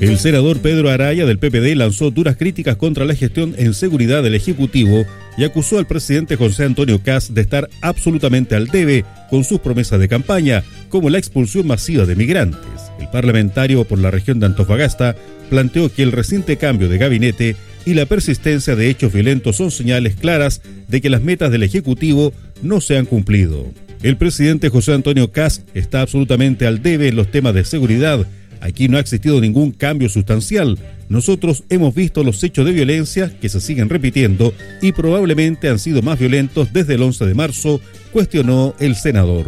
El senador Pedro Araya del PPD lanzó duras críticas contra la gestión en seguridad del Ejecutivo y acusó al presidente José Antonio Kast de estar absolutamente al debe con sus promesas de campaña, como la expulsión masiva de migrantes. El parlamentario por la región de Antofagasta planteó que el reciente cambio de gabinete y la persistencia de hechos violentos son señales claras de que las metas del Ejecutivo no se han cumplido. El presidente José Antonio Kast está absolutamente al debe en los temas de seguridad. Aquí no ha existido ningún cambio sustancial. Nosotros hemos visto los hechos de violencia que se siguen repitiendo y probablemente han sido más violentos desde el 11 de marzo, cuestionó el senador.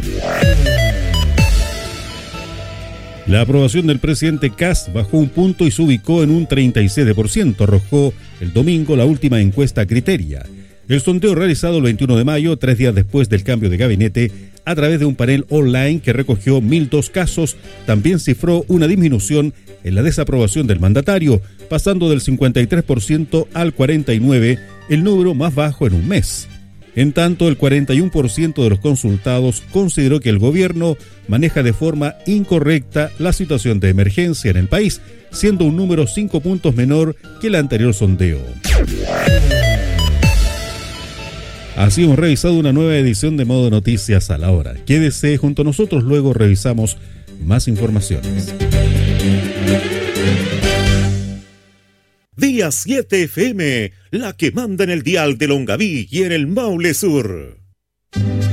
La aprobación del presidente Kast bajó un punto y se ubicó en un 37%, arrojó el domingo la última encuesta Criteria. El sondeo realizado el 21 de mayo, 3 días después del cambio de gabinete, a través de un panel online que recogió 1.002 casos, también cifró una disminución en la desaprobación del mandatario, pasando del 53% al 49%, el número más bajo en un mes. En tanto, el 41% de los consultados consideró que el gobierno maneja de forma incorrecta la situación de emergencia en el país, siendo un número 5 puntos menor que el anterior sondeo. Así hemos revisado una nueva edición de Modo Noticias a la hora. Quédese junto a nosotros, luego revisamos más informaciones. Día 7 FM, la que manda en el dial de Longaví y en el Maule Sur.